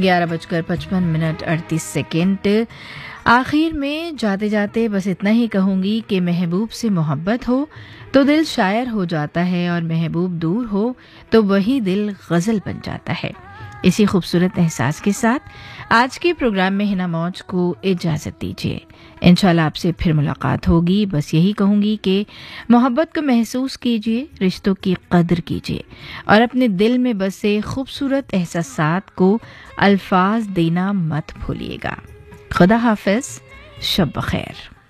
11:55 आखिर में जाते जाते बस इतना ही कहूँगी कि महबूब से मोहब्बत हो तो दिल शायर हो जाता है और महबूब दूर हो तो वही दिल गज़ल बन जाता है। इसी खूबसूरत एहसास के साथ आज के प्रोग्राम में हिना मौज को इजाज़त दीजिए। इंशाल्लाह आपसे फिर मुलाकात होगी। बस यही कहूँगी कि मोहब्बत को महसूस कीजिए, रिश्तों की कदर कीजिए और अपने दिल में बसे खूबसूरत एहसासात को अल्फाज देना मत भूलिएगा। खुदा हाफिज, शब बखैर।